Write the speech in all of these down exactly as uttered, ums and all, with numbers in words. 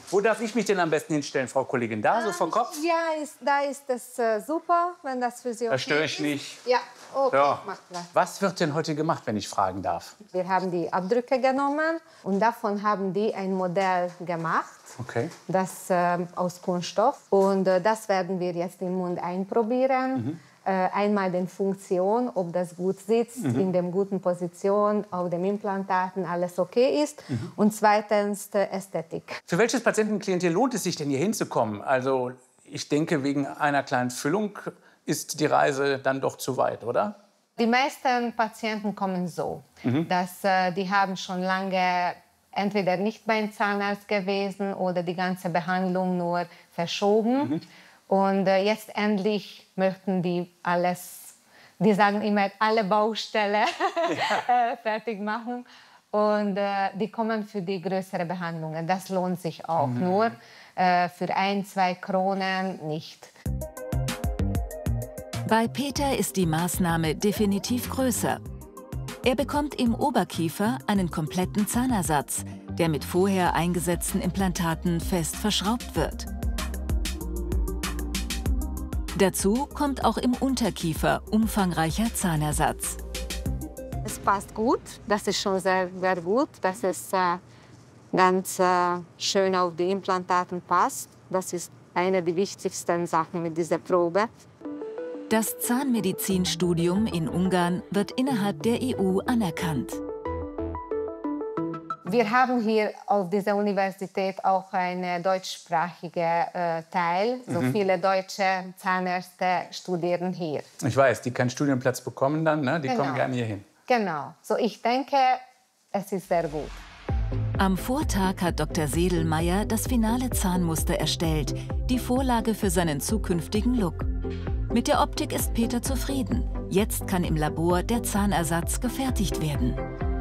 Wo darf ich mich denn am besten hinstellen, Frau Kollegin? Da, so vom Kopf? Ja, ist, da ist es äh, super, wenn das für Sie okay Da störe ich ist. nicht. Ja, okay, Ja. macht Platz. Was wird denn heute gemacht, wenn ich fragen darf? Wir haben die Abdrücke genommen und davon haben die ein Modell gemacht, Okay. das äh, aus Kunststoff. Und äh, das werden wir jetzt im Mund einprobieren. Mhm. Äh, einmal die Funktion, ob das gut sitzt, Mhm. in der guten Position, auf dem Implantaten alles okay ist. Mhm. Und zweitens die Ästhetik. Für welches Patientenklientel lohnt es sich denn hier hinzukommen? Also ich denke, wegen einer kleinen Füllung ist die Reise dann doch zu weit, oder? Die meisten Patienten kommen so, Mhm. dass äh, die haben schon lange entweder nicht beim Zahnarzt gewesen oder die ganze Behandlung nur verschoben. Mhm. Und äh, jetzt endlich möchten die alles, die sagen immer, alle Baustelle ja. äh, fertig machen. Und äh, die kommen für die größeren Behandlungen. Das lohnt sich auch. Mhm. Nur äh, für ein, zwei Kronen nicht. Bei Peter ist die Maßnahme definitiv größer. Er bekommt im Oberkiefer einen kompletten Zahnersatz, der mit vorher eingesetzten Implantaten fest verschraubt wird. Dazu kommt auch im Unterkiefer umfangreicher Zahnersatz. Es passt gut, das ist schon sehr, sehr gut, dass es äh, ganz äh, schön auf die Implantaten passt. Das ist eine der wichtigsten Sachen mit dieser Probe. Das Zahnmedizinstudium in Ungarn wird innerhalb der E U anerkannt. Wir haben hier auf dieser Universität auch einen deutschsprachigen äh, Teil. So Mhm. viele deutsche Zahnärzte studieren hier. Ich weiß, die keinen Studienplatz bekommen dann, ne? Die Genau. kommen gerne hier hin. Genau. So ich denke, es ist sehr gut. Am Vortag hat Doktor Sedelmeier das finale Zahnmuster erstellt, die Vorlage für seinen zukünftigen Look. Mit der Optik ist Peter zufrieden. Jetzt kann im Labor der Zahnersatz gefertigt werden.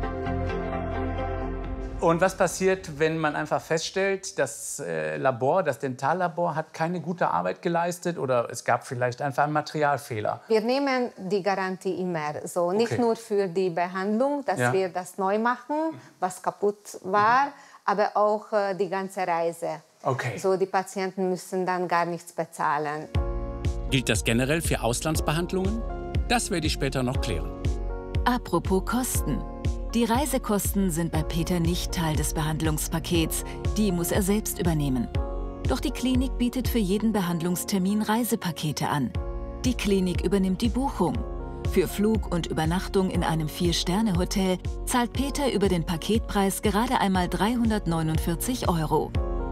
Und was passiert, wenn man einfach feststellt, das äh, Labor, das Dentallabor hat keine gute Arbeit geleistet oder es gab vielleicht einfach einen Materialfehler? Wir nehmen die Garantie immer so, nicht Okay. nur für die Behandlung, dass Ja. wir das neu machen, was kaputt war, mhm. aber auch äh, die ganze Reise. Okay. So die Patienten müssen dann gar nichts bezahlen. Gilt das generell für Auslandsbehandlungen? Das werde ich später noch klären. Apropos Kosten. Die Reisekosten sind bei Peter nicht Teil des Behandlungspakets. Die muss er selbst übernehmen. Doch die Klinik bietet für jeden Behandlungstermin Reisepakete an. Die Klinik übernimmt die Buchung. Für Flug und Übernachtung in einem Vier-Sterne-Hotel zahlt Peter über den Paketpreis gerade einmal dreihundertneunundvierzig Euro.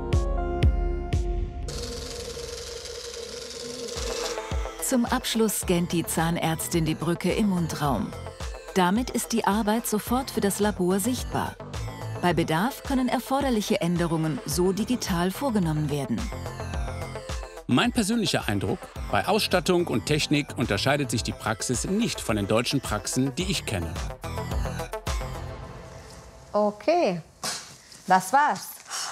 Zum Abschluss scannt die Zahnärztin die Brücke im Mundraum. Damit ist die Arbeit sofort für das Labor sichtbar. Bei Bedarf können erforderliche Änderungen so digital vorgenommen werden. Mein persönlicher Eindruck: Bei Ausstattung und Technik unterscheidet sich die Praxis nicht von den deutschen Praxen, die ich kenne. Okay, das war's.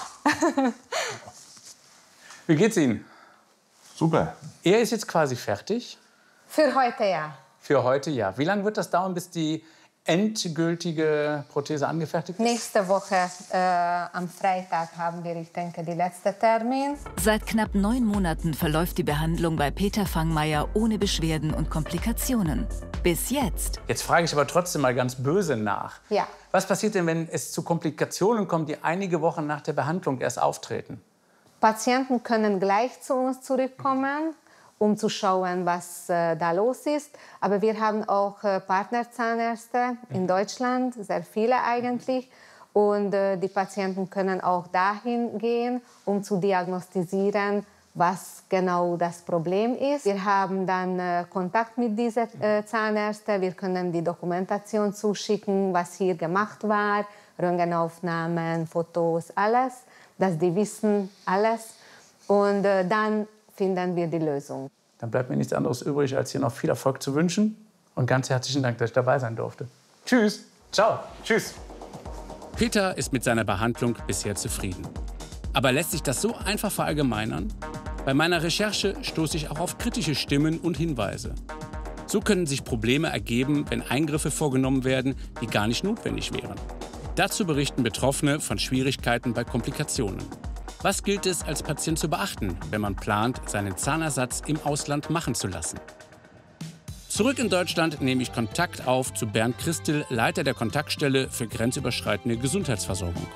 Wie geht's Ihnen? Super. Er ist jetzt quasi fertig. Für heute ja. Für heute ja. Wie lange wird das dauern, bis die endgültige Prothese angefertigt ist? Nächste Woche äh, am Freitag haben wir, ich denke, die letzte Termin. Seit knapp neun Monaten verläuft die Behandlung bei Peter Fangmeier ohne Beschwerden und Komplikationen. Bis jetzt. Jetzt frage ich aber trotzdem mal ganz böse nach. Ja. Was passiert denn, wenn es zu Komplikationen kommt, die einige Wochen nach der Behandlung erst auftreten? Patienten können gleich zu uns zurückkommen, um zu schauen, was äh, da los ist. Aber wir haben auch äh, Partnerzahnärzte in Deutschland, sehr viele eigentlich. Und äh, die Patienten können auch dahin gehen, um zu diagnostizieren, was genau das Problem ist. Wir haben dann äh, Kontakt mit diesen äh, Zahnärzten. Wir können die Dokumentation zuschicken, was hier gemacht war, Röntgenaufnahmen, Fotos, alles, dass die wissen alles. Und äh, dann finden wir die Lösung. Dann bleibt mir nichts anderes übrig, als hier noch viel Erfolg zu wünschen. Und ganz herzlichen Dank, dass ich dabei sein durfte. Tschüss. Ciao. Tschüss. Peter ist mit seiner Behandlung bisher zufrieden. Aber lässt sich das so einfach verallgemeinern? Bei meiner Recherche stoße ich auch auf kritische Stimmen und Hinweise. So können sich Probleme ergeben, wenn Eingriffe vorgenommen werden, die gar nicht notwendig wären. Dazu berichten Betroffene von Schwierigkeiten bei Komplikationen. Was gilt es als Patient zu beachten, wenn man plant, seinen Zahnersatz im Ausland machen zu lassen? Zurück in Deutschland nehme ich Kontakt auf zu Bernd Christel, Leiter der Kontaktstelle für grenzüberschreitende Gesundheitsversorgung.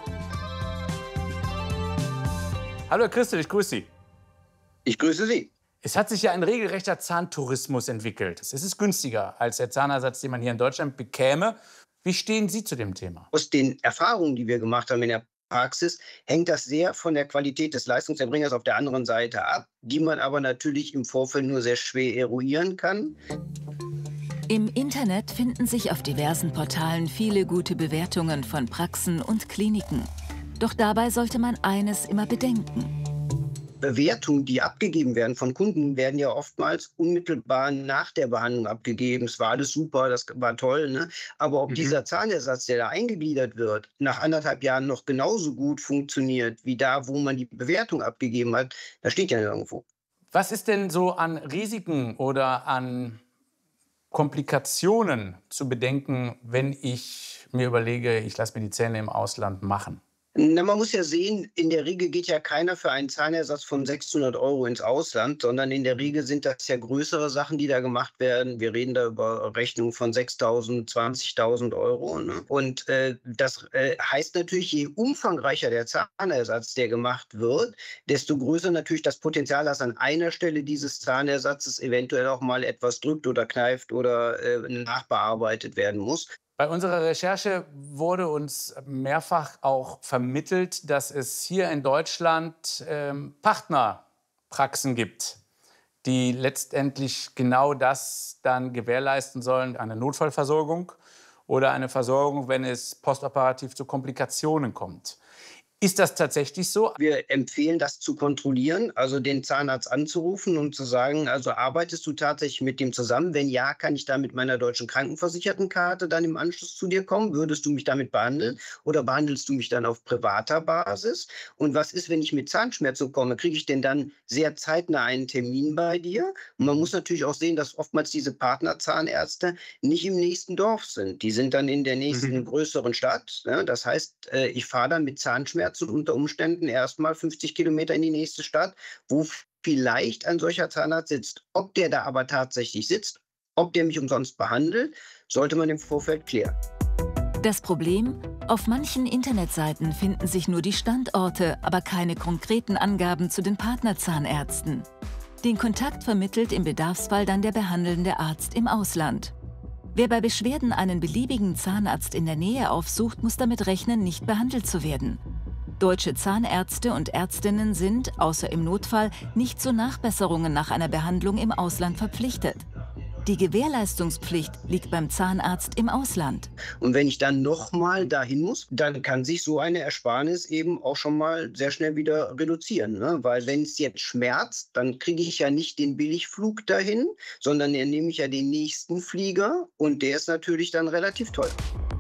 Hallo Herr Christel, ich grüße Sie. Ich grüße Sie. Es hat sich ja ein regelrechter Zahntourismus entwickelt. Es ist günstiger als der Zahnersatz, den man hier in Deutschland bekäme. Wie stehen Sie zu dem Thema? Aus den Erfahrungen, die wir gemacht haben in der Praxis, hängt das sehr von der Qualität des Leistungserbringers auf der anderen Seite ab, die man aber natürlich im Vorfeld nur sehr schwer eruieren kann. Im Internet finden sich auf diversen Portalen viele gute Bewertungen von Praxen und Kliniken. Doch dabei sollte man eines immer bedenken. Bewertungen, die abgegeben werden von Kunden, werden ja oftmals unmittelbar nach der Behandlung abgegeben. Es war alles super, das war toll, ne? Aber ob mhm. dieser Zahnersatz, der da eingegliedert wird, nach anderthalb Jahren noch genauso gut funktioniert wie da, wo man die Bewertung abgegeben hat, das steht ja nirgendwo. Was ist denn so an Risiken oder an Komplikationen zu bedenken, wenn ich mir überlege, ich lasse mir die Zähne im Ausland machen? Na, man muss ja sehen, in der Regel geht ja keiner für einen Zahnersatz von sechshundert Euro ins Ausland, sondern in der Regel sind das ja größere Sachen, die da gemacht werden. Wir reden da über Rechnungen von sechstausend, zwanzigtausend Euro. Ne? Und äh, das äh, heißt natürlich, je umfangreicher der Zahnersatz, der gemacht wird, desto größer natürlich das Potenzial, dass an einer Stelle dieses Zahnersatzes eventuell auch mal etwas drückt oder kneift oder äh, nachbearbeitet werden muss. Bei unserer Recherche wurde uns mehrfach auch vermittelt, dass es hier in Deutschland ähm, Partnerpraxen gibt, die letztendlich genau das dann gewährleisten sollen, eine Notfallversorgung oder eine Versorgung, wenn es postoperativ zu Komplikationen kommt. Ist das tatsächlich so? Wir empfehlen, das zu kontrollieren, also den Zahnarzt anzurufen und zu sagen, also arbeitest du tatsächlich mit dem zusammen? Wenn ja, kann ich da mit meiner deutschen Krankenversichertenkarte dann im Anschluss zu dir kommen? Würdest du mich damit behandeln oder behandelst du mich dann auf privater Basis? Und was ist, wenn ich mit Zahnschmerzen komme? Kriege ich denn dann sehr zeitnah einen Termin bei dir? Und man muss natürlich auch sehen, dass oftmals diese Partnerzahnärzte nicht im nächsten Dorf sind. Die sind dann in der nächsten mhm. größeren Stadt. Ne? Das heißt, ich fahre dann mit Zahnschmerzen und unter Umständen erstmal fünfzig Kilometer in die nächste Stadt, wo vielleicht ein solcher Zahnarzt sitzt. Ob der da aber tatsächlich sitzt, ob der mich umsonst behandelt, sollte man im Vorfeld klären. Das Problem? Auf manchen Internetseiten finden sich nur die Standorte, aber keine konkreten Angaben zu den Partnerzahnärzten. Den Kontakt vermittelt im Bedarfsfall dann der behandelnde Arzt im Ausland. Wer bei Beschwerden einen beliebigen Zahnarzt in der Nähe aufsucht, muss damit rechnen, nicht behandelt zu werden. Deutsche Zahnärzte und Ärztinnen sind, außer im Notfall, nicht zu Nachbesserungen nach einer Behandlung im Ausland verpflichtet. Die Gewährleistungspflicht liegt beim Zahnarzt im Ausland. Und wenn ich dann nochmal dahin muss, dann kann sich so eine Ersparnis eben auch schon mal sehr schnell wieder reduzieren. Ne? Weil wenn es jetzt schmerzt, dann kriege ich ja nicht den Billigflug dahin, sondern dann nehme ich ja den nächsten Flieger und der ist natürlich dann relativ teuer.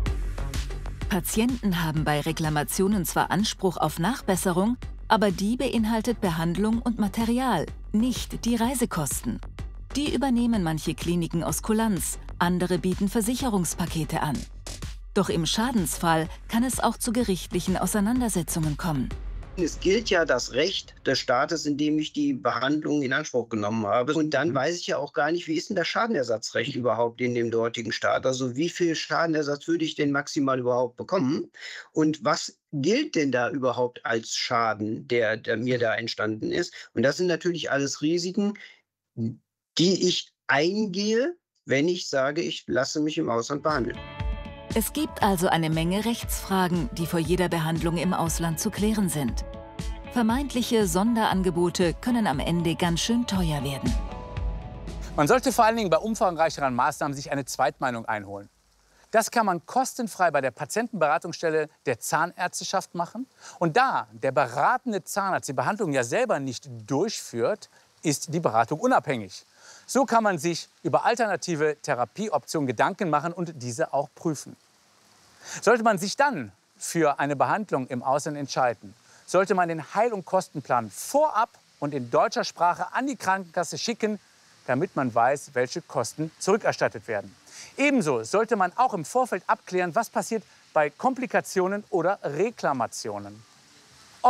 Patienten haben bei Reklamationen zwar Anspruch auf Nachbesserung, aber die beinhaltet Behandlung und Material, nicht die Reisekosten. Die übernehmen manche Kliniken aus Kulanz, andere bieten Versicherungspakete an. Doch im Schadensfall kann es auch zu gerichtlichen Auseinandersetzungen kommen. Es gilt ja das Recht des Staates, in dem ich die Behandlung in Anspruch genommen habe. Und dann weiß ich ja auch gar nicht, wie ist denn das Schadenersatzrecht überhaupt in dem dortigen Staat? Also wie viel Schadenersatz würde ich denn maximal überhaupt bekommen? Und was gilt denn da überhaupt als Schaden, der, der mir da entstanden ist? Und das sind natürlich alles Risiken, die ich eingehe, wenn ich sage, ich lasse mich im Ausland behandeln. Es gibt also eine Menge Rechtsfragen, die vor jeder Behandlung im Ausland zu klären sind. Vermeintliche Sonderangebote können am Ende ganz schön teuer werden. Man sollte vor allen Dingen bei umfangreicheren Maßnahmen sich eine Zweitmeinung einholen. Das kann man kostenfrei bei der Patientenberatungsstelle der Zahnärzteschaft machen. Und da der beratende Zahnarzt die Behandlung ja selber nicht durchführt, ist die Beratung unabhängig. So kann man sich über alternative Therapieoptionen Gedanken machen und diese auch prüfen. Sollte man sich dann für eine Behandlung im Ausland entscheiden, sollte man den Heil- und Kostenplan vorab und in deutscher Sprache an die Krankenkasse schicken, damit man weiß, welche Kosten zurückerstattet werden. Ebenso sollte man auch im Vorfeld abklären, was passiert bei Komplikationen oder Reklamationen. Ob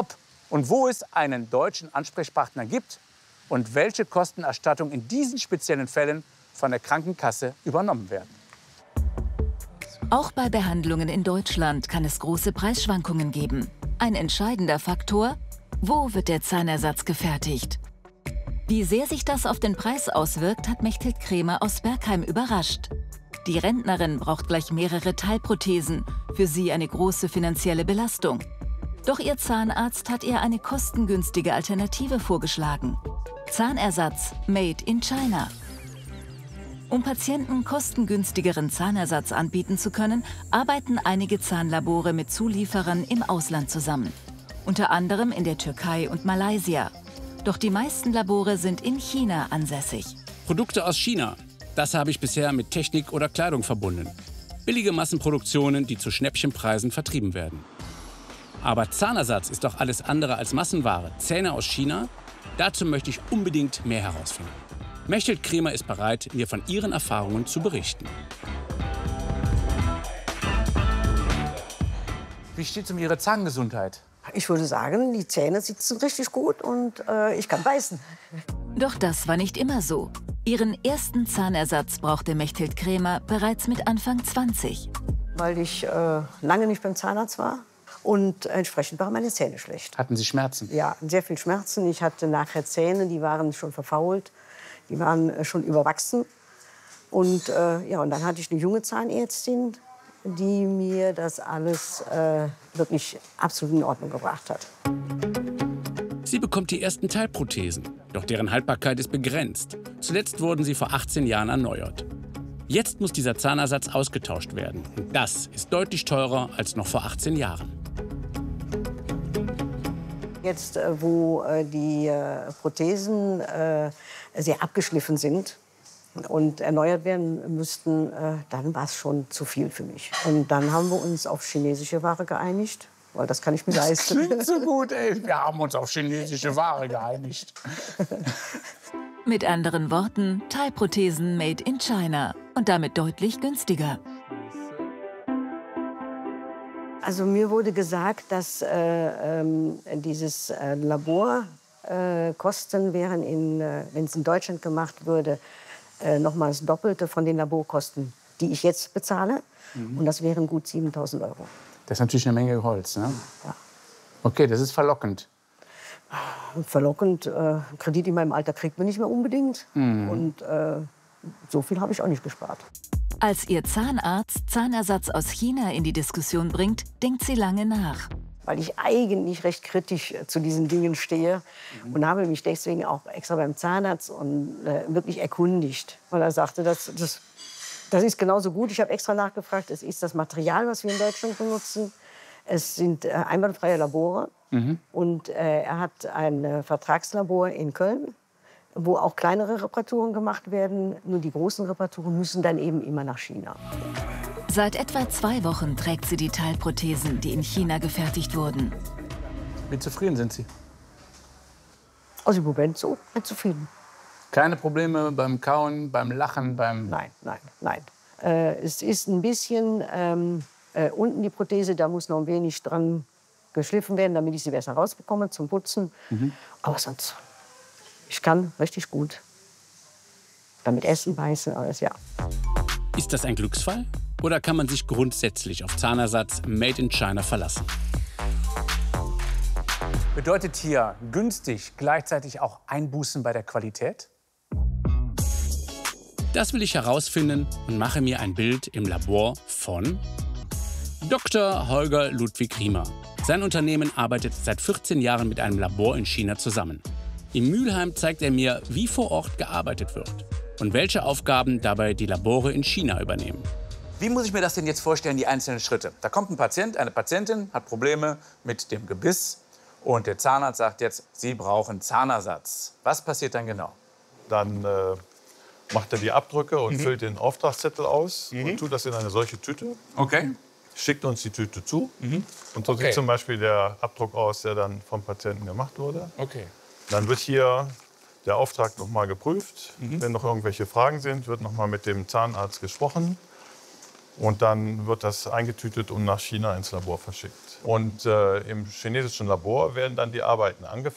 und wo es einen deutschen Ansprechpartner gibt und welche Kostenerstattung in diesen speziellen Fällen von der Krankenkasse übernommen werden. Auch bei Behandlungen in Deutschland kann es große Preisschwankungen geben. Ein entscheidender Faktor: Wo wird der Zahnersatz gefertigt? Wie sehr sich das auf den Preis auswirkt, hat Mechthild Kremer aus Bergheim überrascht. Die Rentnerin braucht gleich mehrere Teilprothesen, für sie eine große finanzielle Belastung. Doch ihr Zahnarzt hat ihr eine kostengünstige Alternative vorgeschlagen: Zahnersatz made in China. Um Patienten kostengünstigeren Zahnersatz anbieten zu können, arbeiten einige Zahnlabore mit Zulieferern im Ausland zusammen. Unter anderem in der Türkei und Malaysia. Doch die meisten Labore sind in China ansässig. Produkte aus China, das habe ich bisher mit Technik oder Kleidung verbunden. Billige Massenproduktionen, die zu Schnäppchenpreisen vertrieben werden. Aber Zahnersatz ist doch alles andere als Massenware. Zähne aus China? Dazu möchte ich unbedingt mehr herausfinden. Mechthild Kremer ist bereit, mir von ihren Erfahrungen zu berichten. Wie steht es um Ihre Zahngesundheit? Ich würde sagen, die Zähne sitzen richtig gut und äh, ich kann beißen. Doch das war nicht immer so. Ihren ersten Zahnersatz brauchte Mechthild Kremer bereits mit Anfang zwanzig. Weil ich äh, lange nicht beim Zahnarzt war und entsprechend waren meine Zähne schlecht. Hatten Sie Schmerzen? Ja, sehr viel Schmerzen. Ich hatte nachher Zähne, die waren schon verfault, die waren äh, schon überwachsen. Und, äh, ja, und dann hatte ich eine junge Zahnärztin, die mir das alles äh, wirklich absolut in Ordnung gebracht hat. Sie bekommt die ersten Teilprothesen, doch deren Haltbarkeit ist begrenzt. Zuletzt wurden sie vor achtzehn Jahren erneuert. Jetzt muss dieser Zahnersatz ausgetauscht werden. Und das ist deutlich teurer als noch vor achtzehn Jahren. Jetzt, äh, wo äh, die äh, Prothesen äh, sehr abgeschliffen sind und erneuert werden müssten, äh, dann war es schon zu viel für mich. Und dann haben wir uns auf chinesische Ware geeinigt, weil das kann ich mir leisten. Das klingt so gut, ey. Wir haben uns auf chinesische Ware geeinigt. Mit anderen Worten, Teilprothesen made in China und damit deutlich günstiger. Also mir wurde gesagt, dass äh, ähm, dieses äh, Labor äh, Kosten wären, in, äh, wenn es in Deutschland gemacht würde, äh, nochmal das Doppelte von den Laborkosten, die ich jetzt bezahle. Mhm. Und das wären gut siebentausend Euro. Das ist natürlich eine Menge Holz, ne? Ja. Okay, das ist verlockend. Verlockend. Äh, Kredit in meinem Alter kriegt man nicht mehr unbedingt. Mhm. Und äh, so viel habe ich auch nicht gespart. Als ihr Zahnarzt Zahnersatz aus China in die Diskussion bringt, denkt sie lange nach. Weil ich eigentlich recht kritisch zu diesen Dingen stehe mhm. und habe mich deswegen auch extra beim Zahnarzt und, äh, wirklich erkundigt. Weil er sagte, das, das, das ist genauso gut. Ich habe extra nachgefragt, es ist das Material, was wir in Deutschland benutzen. Es sind äh, einwandfreie Labore. Mhm. Und äh, er hat ein äh, Vertragslabor in Köln, wo auch kleinere Reparaturen gemacht werden. Nur die großen Reparaturen müssen dann eben immer nach China. Seit etwa zwei Wochen trägt sie die Teilprothesen, die in China gefertigt wurden. Wie zufrieden sind Sie? Also im Moment so, nicht zufrieden. Keine Probleme beim Kauen, beim Lachen, beim... Nein, nein, nein. Äh, es ist ein bisschen ähm, äh, unten die Prothese, da muss noch ein wenig dran geschliffen werden, damit ich sie besser rausbekomme zum Putzen. Mhm. Aber sonst, ich kann richtig gut damit essen, beißen, alles, ja. Ist das ein Glücksfall? Oder kann man sich grundsätzlich auf Zahnersatz made in China verlassen? Bedeutet hier günstig gleichzeitig auch Einbußen bei der Qualität? Das will ich herausfinden und mache mir ein Bild im Labor von Doktor Holger Ludwig Riemer. Sein Unternehmen arbeitet seit vierzehn Jahren mit einem Labor in China zusammen. In Mülheim zeigt er mir, wie vor Ort gearbeitet wird und welche Aufgaben dabei die Labore in China übernehmen. Wie muss ich mir das denn jetzt vorstellen, die einzelnen Schritte? Da kommt ein Patient, eine Patientin, hat Probleme mit dem Gebiss und der Zahnarzt sagt jetzt, Sie brauchen Zahnersatz. Was passiert dann genau? Dann äh, macht er die Abdrücke und mhm. füllt den Auftragszettel aus mhm. und tut das in eine solche Tüte. Okay. Schickt uns die Tüte zu. Mhm. Und so okay. sieht zum Beispiel der Abdruck aus, der dann vom Patienten gemacht wurde. Okay. Dann wird hier der Auftrag noch mal geprüft. Mhm. Wenn noch irgendwelche Fragen sind, wird noch mal mit dem Zahnarzt gesprochen. Und dann wird das eingetütet und nach China ins Labor verschickt. Und äh, im chinesischen Labor werden dann die Arbeiten angefangen.